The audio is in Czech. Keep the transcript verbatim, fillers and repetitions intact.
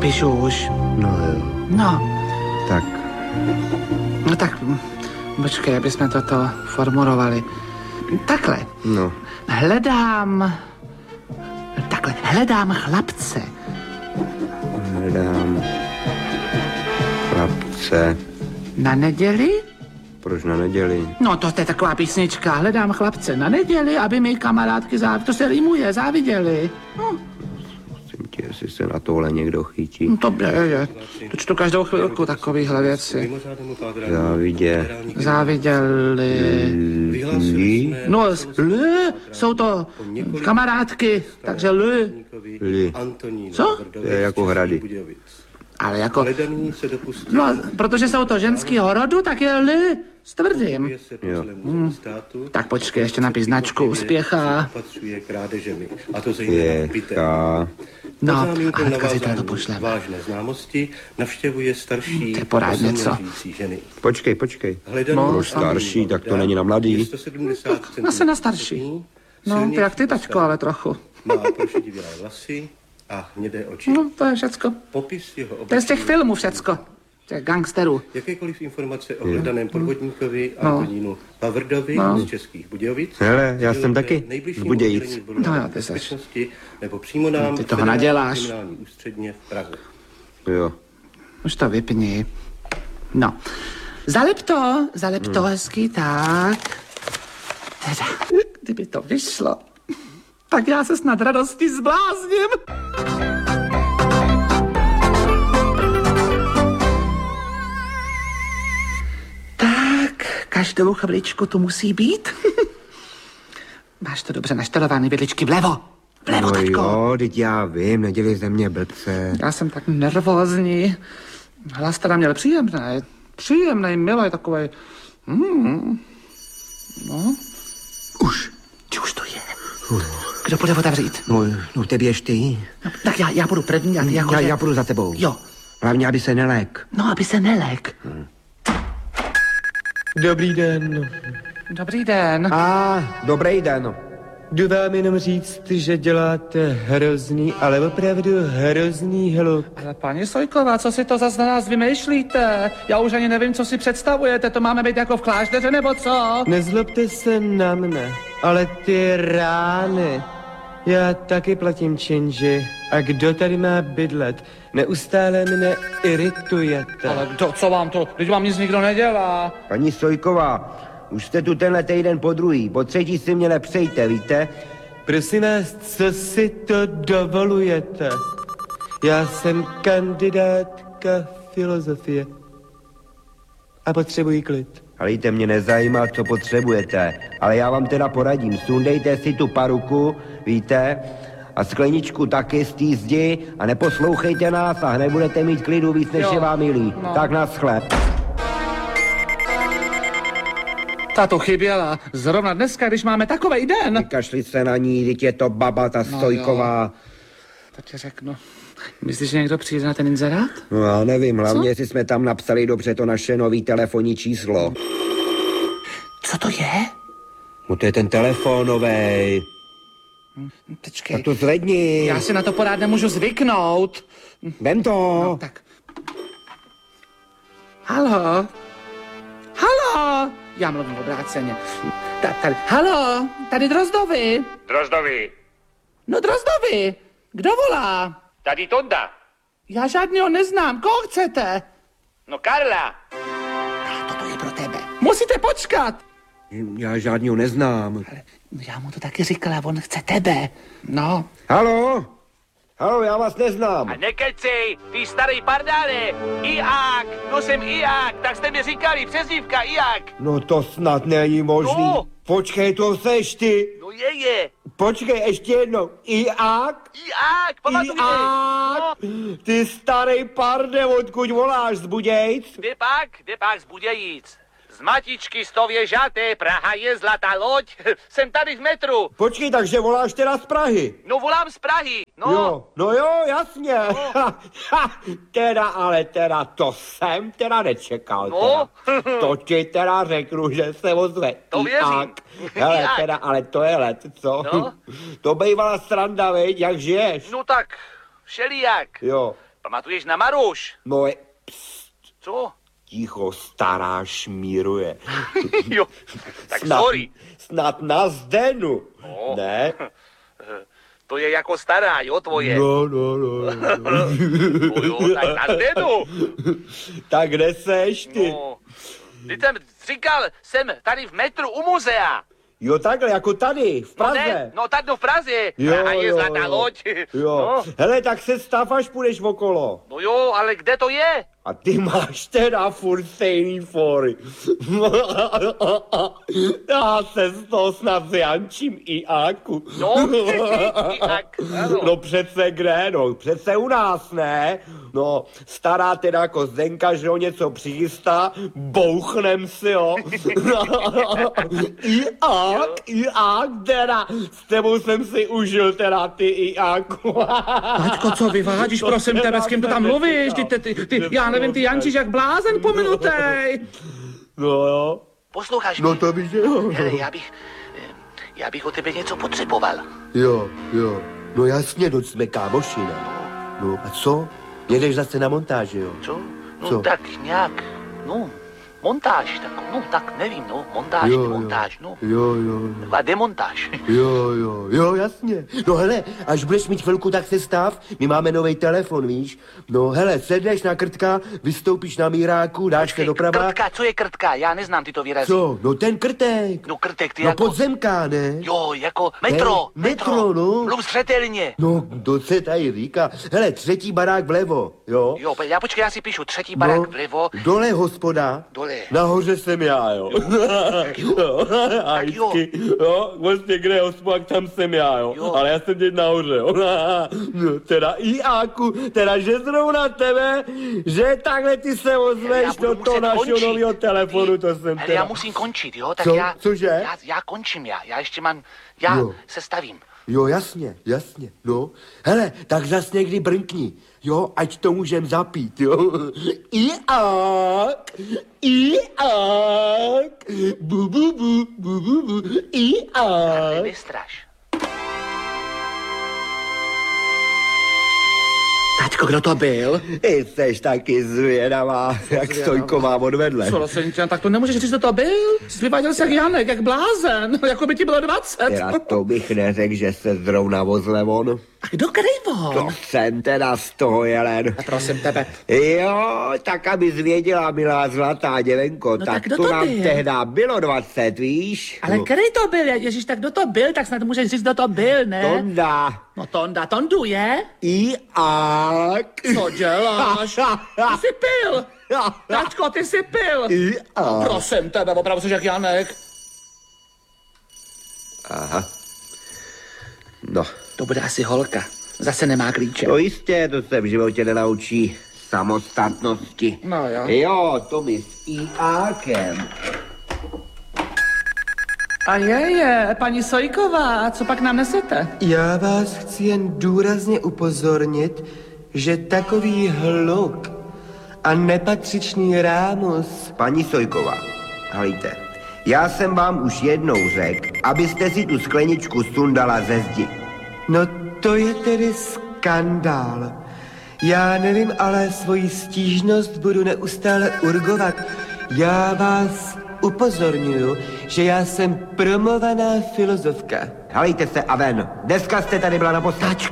Píšu už. No jo. No. Tak. No tak, počkej, aby jsme toto formulovali. Takhle. No. Hledám... Takhle, hledám chlapce. Hledám chlapce. Na neděli? Proč na neděli? No to je taková písnička. Hledám chlapce na neděli, aby mi kamarádky záviděli. To se rýmuje, záviděli. No. Musím tě, jestli se na tohle někdo chytí. No to je, je. To čtu každou chvilku takovýhle věci. Závidě. Záviděli. Lí? No, l, jsou to kamarádky, takže l. Lí. Co? To je jako hrady. Ale jako... No, protože jsou to ženského rodu, tak je l s tvrdým. Jo. Hmm. Tak počkej, ještě napíš značku Uspěchá. Spěchá. No, a hnedka zítra to pošleme. Vážné známosti navštěvuje starší to je porád něco. ženy. Počkej, počkej. No, no starší, tak to není na mladý. No, asi na starší. No, jak ty, tačko, ale trochu. Má prošedivělé vlasy a hnědé oči. No, to je všecko. Popis jeho To je z těch filmů všecko. Těch gangsterů. Jakékoliv informace o hledaném podvodníkovi Antonínu Pavrdovi no. z Českých Budějovic. Hele, já jsem taky z Budějic. No jo, ty seš. Nebo přímo nám ty toho naděláš. Kriminální ústředně v Praze. Jo. Už to vypni. No. Zalep to, zalep to hmm. hezky, tak. Teda, kdyby to vyšlo, tak já se snad radosti zblázním. Každou chviličku tu musí být. Máš to dobře naštelovaný, vidličky vlevo. Vlevo, no taťko. jo, teď já vím, neděli ze mě blbce. Já jsem tak nervózní. Hlas teda měl příjemný. Příjemný, milý, takovej. Mm. No. Už. Či už to je? Uh. Kdo půjde otevřít? No, no ty běž ty. No, tak já, já budu první a ty jako... Já, že... já půjdu za tebou. Jo. Hlavně, aby se nelek. No, aby se nelek. Hmm. Dobrý den. Dobrý den. A, dobrý den. Jdu vám jenom říct, že děláte hrozný, ale opravdu hrozný hluk. Ale paní Sojková, co si to zase na nás vymýšlíte? Já už ani nevím, co si představujete. To máme být jako v klášteře, nebo co? Nezlobte se na mne, ale ty rány. Já taky platím činži. A kdo tady má bydlet? Neustále mne iritujete. Ale to, co vám to? Teď vám nic nikdo nedělá. Paní Sojková, už jste tu tenhle týden po druhý. Po třetí si mě nepřejte, víte? Prosím vás, co si to dovolujete? Já jsem kandidátka filozofie. A potřebuji klid. Ale víte, mě nezajímá, co potřebujete. Ale já vám teda poradím. Sundejte si tu paruku, víte? A skleničku taky z té zdi a neposlouchejte nás a hned budete mít klidu víc, než je vám milý. No. Tak naschle. Ta to chyběla. Zrovna dneska, když máme takovej den. Vykašli se na ní, teď je to baba, ta no Sojková. Jo. To ti řeknu. Myslíš, že někdo přijde na ten inzerát? No já nevím, hlavně, jestli jsme tam napsali dobře to naše nový telefonní číslo. Co to je? No to je ten telefonovej. Počkej. Tak to zvedni. Já si na to porád nemůžu zvyknout. Vem to. No, tak. Halo? Halo? Já mluvím obráceně. Ta, tady. Halo? Tady Drozdovi. Drozdovi. No Drozdovi. Kdo volá? Tady Tonda. Já žádného neznám. Koho chcete? No Karla. A toto je pro tebe. Musíte počkat. Já žádného neznám. Ale já mu to taky říkala, on chce tebe. No. Halo? Halo, já vás neznám. A nekecej, ty starý pardáne. Iák, no jsem Iák, tak jste mi říkali, přezdívka Iák. No to snad není možný. No. Počkej, to seš ty. No je, je. Počkej, ještě jednou. Iák? Iák, pamatuješ? Iák? No. Ty starý parde, odkud voláš, z Budějic? Kde pak, kde pak z Budějic? Z Matičky Stověžaté, Praha je zlatá loď. Jsem tady v metru. Počkej, takže voláš teda z Prahy? No volám z Prahy, no. Jo, no jo, jasně. No. Teda, ale teda, to jsem teda nečekal. No. Teda. To ti teda řeknu, že se ozve. To věřím. Hele, Iák. teda, ale to je let, co? No. To bývala sranda, veď, jak žiješ? No tak, všelijak. Jo. Pamatuješ na Maruš? No, je- Co? ticho, stará šmíruje. Jo, tak Snad, sorry. snad na Zdenu. No. Ne? To je jako stará, jo, tvoje. No, no, no. no. No jo, tak na Zdenu. Tak kde seš ty? No. Ty jsem říkal, jsem tady v metru u muzea. Jo, takhle, jako tady, v No Praze. ne, no tady no v Praze. Jo, Praha je jo, zlatá jo. loď. Jo. No. Hele, tak se stav, až půjdeš okolo. No jo, ale kde to je? A ty máš teda furt stejný fory. Já se z toho snad zjančím i áku. No, jak, ano. No přece kde, no, přece u nás, ne? No, stará teda jako Zdenka, že ho něco přichystá, bouchnem si, jo. I ák, i ák, teda, s tebou jsem si užil teda ty i áku. Taťko, co vyvádíš, To prosím teda tebe, s kým to tam jsem mluvíš? Ty, nečekal. ty, ty, ty, já nevím, ty jančíš jak blázen pominutej. No jo, Posloucháš no mě? to víš, že jo. Hele, já bych, eh, já bych o tebe něco potřeboval. Jo, jo. No jasně, no jsme kámoši, ne? No a co? Jedeš zase na montáži, jo? Co? No Co? tak nějak, no, montáž, tak, no tak nevím, no, montáž, Jo, demontáž, no, Jo, jo, taková demontáž. jo, jo, jo, jasně. No hele, až budeš mít chvilku, tak se stav, my máme nový telefon, víš? No hele, sedneš na krtka, vystoupíš na míráku, dáš se doprava. Krtka, co je krtka? Já neznám tyto výrazy. Co? No ten krtek. No krtek, ty No jako, podzemka, ne? jo, jako metro, Ne, metro, no. Mluv zřetelně. No, kdo se tady říká? Hele, třetí barák vlevo, jo? Jo, já počkej, já si píšu třetí barák No, vlevo, dole hospoda. Dole. Nahoře jsem já, jo. jo. A Tak jo. vždycky, jo, vlastně kde je hospoda, tam jsem já, jo. Jo. Ale já jsem teď nahoře, jo. no, teda i áku, teda že zrovna tebe, že takhle ty se Já ozveš budu do toho muset našeho končit. nového telefonu, to jsem Ale teda. já musím končit, jo, tak Co? já, Cože? já, já končím, já, já ještě mám, já Jo. se stavím. Jo, jasně, jasně, no. Hele, tak zas někdy brnkni, jo, ať to můžem zapít, jo. I ák, i ák, bu, bu, bu, bu, bu, bu, i Ale ák. nestraš. Taťko, kdo to byl? Ty seš taky zvědavá, jak Stojko mám odvedle. Prosím tě, tak to nemůžeš říct, kdo to byl? Jsi vyváděl se jak Janek, jak blázen, jako by ti bylo dvacet. Teda to bych neřekl, že se zrovna vozle on. A kdo krejvo? To jsem teda z toho jelen. Prosím tebe. Jo, tak aby zvěděla, milá zlatá děvenko, No tak, tak kdo to to nám byl? tehda bylo dvacet, víš? Ale No, který to byl? Ježíš, tak kdo to byl? Tak snad můžeš říct, kdo to byl, ne? Tonda. No Tonda, Tondu je? I ák. Co děláš? Ty jsi pil! Taťko, ty jsi pil! I ák. Prosím tebe, opravdu jsi jak Janek. Aha. No, To bude asi holka. Zase nemá klíče. to jistě, to se v životě nenaučí samostatnosti. No jo. Jo, to mi s I ákem. A je, je, paní Sojková, co pak nám nesete? Já vás chci jen důrazně upozornit, že takový hluk a nepatřičný rámus. Paní Sojková, halíte, já jsem vám už jednou řekl, abyste si tu skleničku sundala ze zdi. No to je tedy skandál. Já nevím, ale svoji stížnost budu neustále urgovat. Já vás upozorňuju, že já jsem promovaná filozofka. Halejte se a ven. Dneska jste tady byla naposled.